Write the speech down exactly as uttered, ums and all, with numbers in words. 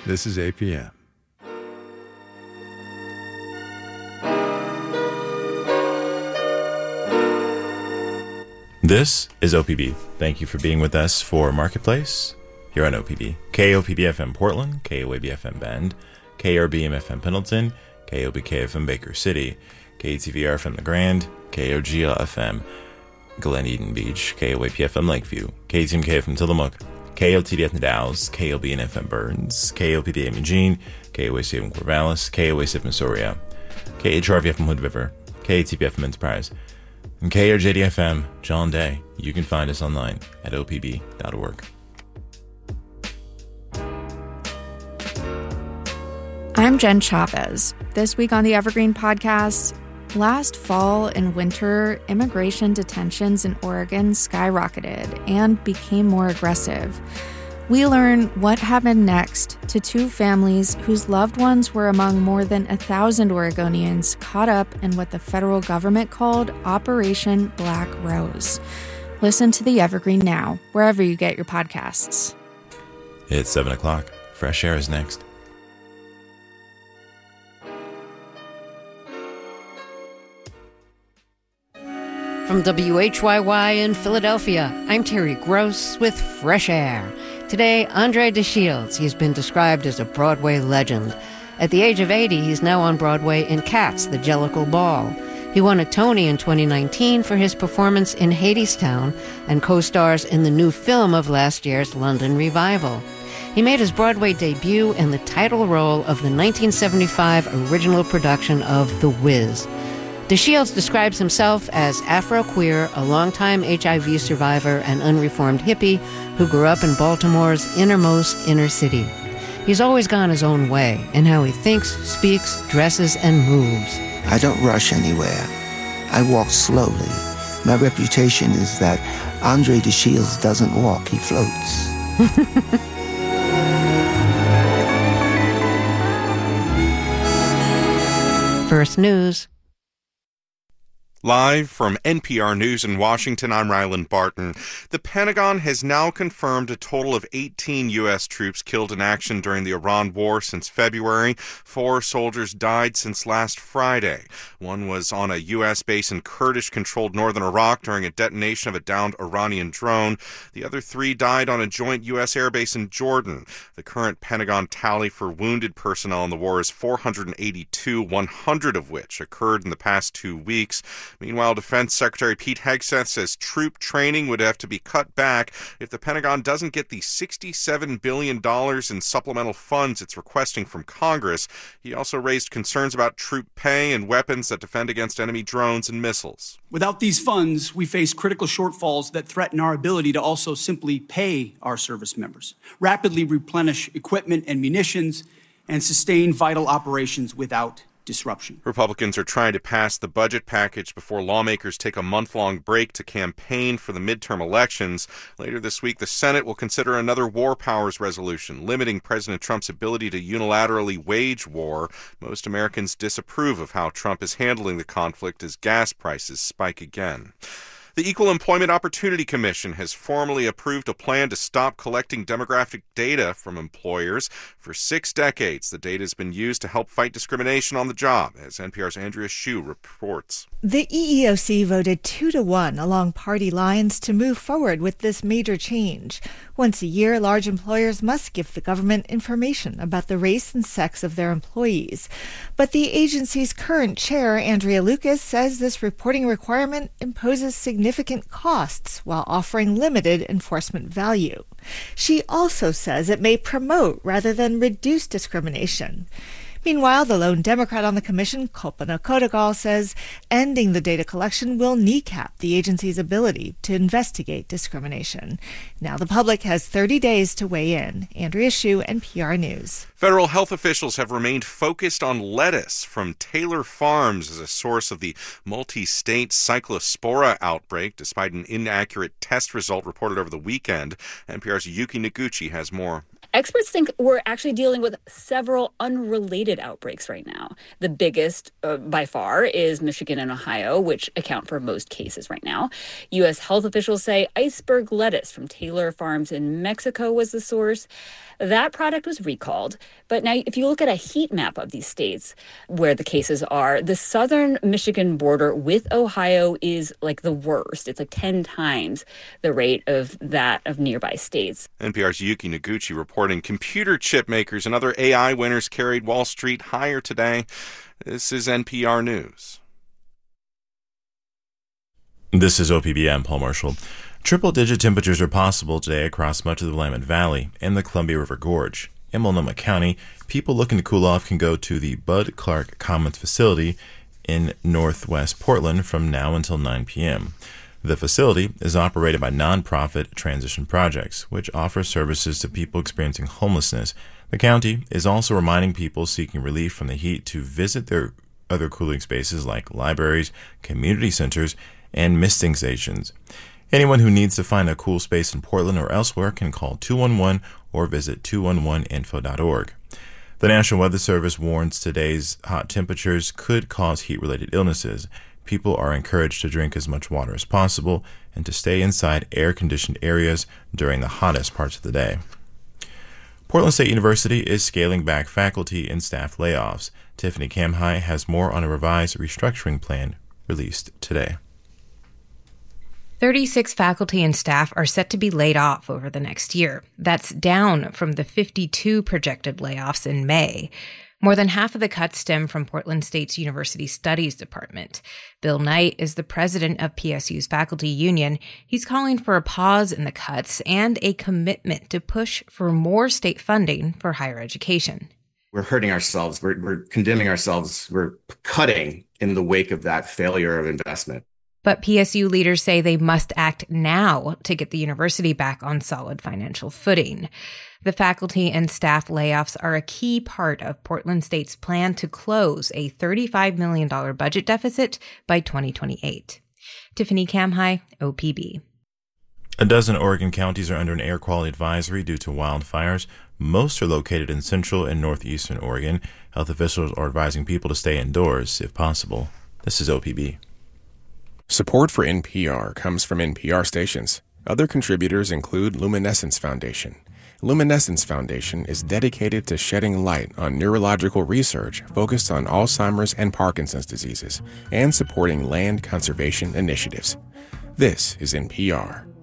This is A P M. This is O P B. Thank you for being with us for Marketplace here on O P B. K O P B F M Portland, K O A B F M Bend, K R B M F M Pendleton, K O B K F M Baker City, K T V R F M The Grand, K O G L F M Glen Eden Beach, K O A P F M Lakeview, K T M K F M Tillamook, K O T D F M Dalles, K O B N F M Burns, K O P D A M Eugene, K O A C F M Corvallis, K O A C F M Soria, K H R V F M Hood River, K A T B F M Enterprise, and K R J D F M John Day. You can find us online at O P B dot org. I'm Jen Chavez. This week on the Evergreen Podcast, last fall and winter, immigration detentions in Oregon skyrocketed and became more aggressive. We learn what happened next to two families whose loved ones were among more than a thousand Oregonians caught up in what the federal government called Operation Black Rose. Listen to the Evergreen now, wherever you get your podcasts. It's seven o'clock. Fresh Air is next. From W H Y Y in Philadelphia, I'm Terry Gross with Fresh Air. Today, Andre DeShields. He's been described as a Broadway legend. At the age of eighty, he's now on Broadway in Cats, the Jellicle Ball. He won a Tony in twenty nineteen for his performance in Hadestown and co-stars in the new film of last year's London revival. He made his Broadway debut in the title role of the nineteen seventy-five original production of The Wiz. DeShields describes himself as Afro-queer, a longtime H I V survivor and unreformed hippie who grew up in Baltimore's innermost inner city. He's always gone his own way in how he thinks, speaks, dresses, and moves. I don't rush anywhere. I walk slowly. My reputation is that Andre DeShields doesn't walk, he floats. First News. Live from N P R News in Washington, I'm Ryland Barton. The Pentagon has now confirmed a total of eighteen U S troops killed in action during the Iran war since February. Four soldiers died since last Friday. One was on a U S base in Kurdish-controlled northern Iraq during a detonation of a downed Iranian drone. The other three died on a joint U S airbase in Jordan. The current Pentagon tally for wounded personnel in the war is four hundred eighty-two, one hundred of which occurred in the past two weeks. Meanwhile, Defense Secretary Pete Hegseth says troop training would have to be cut back if the Pentagon doesn't get the sixty-seven billion dollars in supplemental funds it's requesting from Congress. He also raised concerns about troop pay and weapons that defend against enemy drones and missiles. Without these funds, we face critical shortfalls that threaten our ability to also simply pay our service members, rapidly replenish equipment and munitions, and sustain vital operations without disruption. Republicans are trying to pass the budget package before lawmakers take a month-long break to campaign for the midterm elections. Later this week, the Senate will consider another war powers resolution, limiting President Trump's ability to unilaterally wage war. Most Americans disapprove of how Trump is handling the conflict as gas prices spike again. The Equal Employment Opportunity Commission has formally approved a plan to stop collecting demographic data from employers. For six decades, the data has been used to help fight discrimination on the job, as N P R's Andrea Hsu reports. The E E O C voted two to one along party lines to move forward with this major change. Once a year, large employers must give the government information about the race and sex of their employees. But the agency's current chair, Andrea Lucas, says this reporting requirement imposes significant costs while offering limited enforcement value. She also says it may promote rather than reduce discrimination. Meanwhile, the lone Democrat on the commission, Kalpana Kodagal, says ending the data collection will kneecap the agency's ability to investigate discrimination. Now the public has thirty days to weigh in. Andrea Hsu, N P R News. Federal health officials have remained focused on lettuce from Taylor Farms as a source of the multi-state cyclospora outbreak, despite an inaccurate test result reported over the weekend. N P R's Yuki Noguchi has more. experts think we're actually dealing with several unrelated outbreaks right now. The biggest, uh, by far, is Michigan and Ohio, which account for most cases right now. U S health officials say iceberg lettuce from Taylor Farms in Mexico was the source. That product was recalled. But now, if you look at a heat map of these states where the cases are, the southern Michigan border with Ohio is like the worst. It's like ten times the rate of that of nearby states. N P R's Yuki Noguchi reporting computer chip makers and other A I winners carried Wall Street higher today. This is N P R News. This is O P B. I'm Paul Marshall. Triple-digit temperatures are possible today across much of the Willamette Valley and the Columbia River Gorge. In Multnomah County, people looking to cool off can go to the Bud Clark Commons facility in northwest Portland from now until nine p.m. The facility is operated by nonprofit Transition Projects, which offers services to people experiencing homelessness. The county is also reminding people seeking relief from the heat to visit their other cooling spaces like libraries, community centers, and misting stations. Anyone who needs to find a cool space in Portland or elsewhere can call two one one or visit two one one info dot org. The National Weather Service warns today's hot temperatures could cause heat-related illnesses. People are encouraged to drink as much water as possible and to stay inside air-conditioned areas during the hottest parts of the day. Portland State University is scaling back faculty and staff layoffs. Tiffany Kamhai has more on a revised restructuring plan released today. thirty-six faculty and staff are set to be laid off over the next year. That's down from the fifty-two projected layoffs in May. More than half of the cuts stem from Portland State's University Studies Department. Bill Knight is the president of P S U's faculty union. He's calling for a pause in the cuts and a commitment to push for more state funding for higher education. We're hurting ourselves. We're, we're condemning ourselves. We're cutting in the wake of that failure of investment. But P S U leaders say they must act now to get the university back on solid financial footing. The faculty and staff layoffs are a key part of Portland State's plan to close a thirty-five million dollars budget deficit by twenty twenty-eight. Tiffany Kamhai, O P B. A dozen Oregon counties are under an air quality advisory due to wildfires. Most are located in central and northeastern Oregon. Health officials are advising people to stay indoors if possible. This is O P B. Support for N P R comes from N P R stations. Other contributors include Luminescence Foundation. Luminescence Foundation is dedicated to shedding light on neurological research focused on Alzheimer's and Parkinson's diseases and supporting land conservation initiatives. This is N P R.